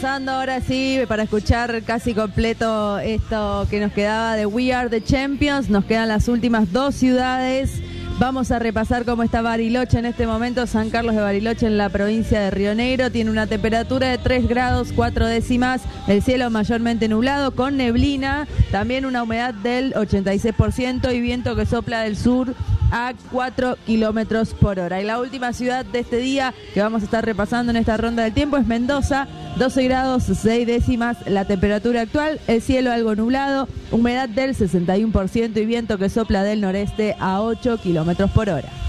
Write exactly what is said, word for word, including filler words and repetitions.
repasando ahora sí para escuchar casi completo esto que nos quedaba de We Are the Champions. Nos quedan las últimas dos ciudades. Vamos a repasar cómo está Bariloche en este momento. San Carlos de Bariloche en la provincia de Río Negro tiene una temperatura de tres grados cuatro décimas, el cielo mayormente nublado con neblina, también una humedad del ochenta y seis por ciento y viento que sopla del sur a cuatro kilómetros por hora. Y la última ciudad de este día que vamos a estar repasando en esta ronda del tiempo es Mendoza, doce grados seis décimas la temperatura actual, el cielo algo nublado, humedad del sesenta y uno por ciento y viento que sopla del noreste a ocho kilómetros por hora.